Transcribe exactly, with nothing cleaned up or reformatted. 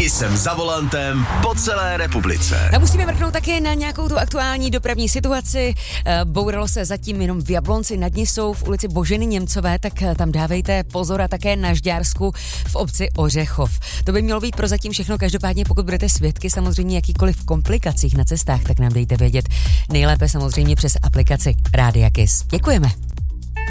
jsem za volantem po celé republice. A musíme mrknout také na nějakou tu aktuální dopravní situaci. Bouralo se zatím jenom v Jablonci nad Nisou v ulici Boženy Němcové, tak tam dávejte pozor, a také na Žďársku v obci Ořechov. To by mělo být prozatím všechno. Každopádně, pokud budete svědky samozřejmě jakýkoliv komplikacích na cestách, tak nám dejte vědět. Nejlépe samozřejmě přes aplikaci Rádia Kiss. Děkujeme.